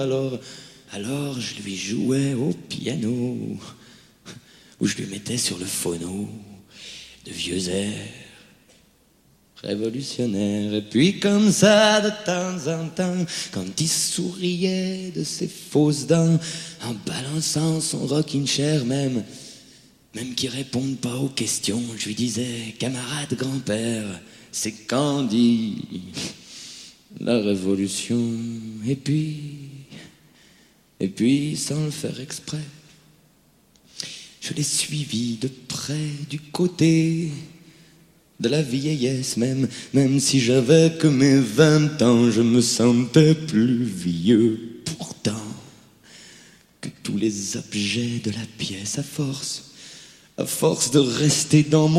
Alors je lui jouais au piano, ou je lui mettais sur le phono de vieux airs révolutionnaires. Et puis comme ça, de temps en temps, quand il souriait de ses fausses dents, en balançant son rocking chair même qu'il réponde pas aux questions, je lui disais: camarade grand-père, c'est quand dit la révolution. Et puis, sans le faire exprès, je l'ai suivi de près du côté de la vieillesse, même si j'avais que mes 20 ans, je me sentais plus vieux. Pourtant, que tous les objets de la pièce, à force de rester dans mon